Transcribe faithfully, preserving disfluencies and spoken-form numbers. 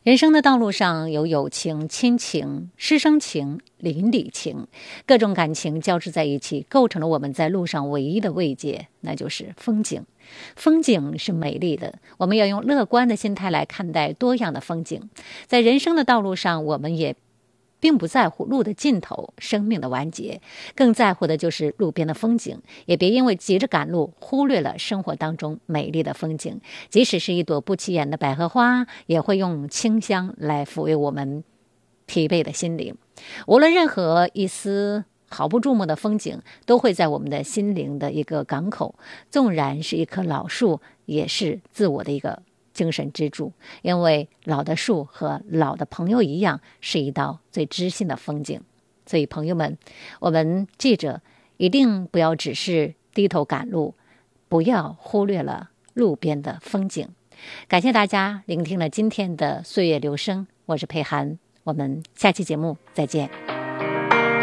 人生的道路上有友情、亲情、师生情、邻里情，各种感情交织在一起，构成了我们在路上唯一的慰藉，那就是风景。风景是美丽的，我们要用乐观的心态来看待多样的风景。在人生的道路上，我们也并不在乎路的尽头，生命的完结，更在乎的就是路边的风景。也别因为急着赶路，忽略了生活当中美丽的风景。即使是一朵不起眼的百合花，也会用清香来抚慰我们疲惫的心灵。无论任何一丝毫不注目的风景，都会在我们的心灵的一个港口。纵然是一棵老树，也是自我的一个精神支柱，因为老的树和老的朋友一样，是一道最知心的风景。所以朋友们，我们记着，一定不要只是低头赶路，不要忽略了路边的风景。感谢大家聆听了今天的岁月留声，我是佩涵，我们下期节目再见。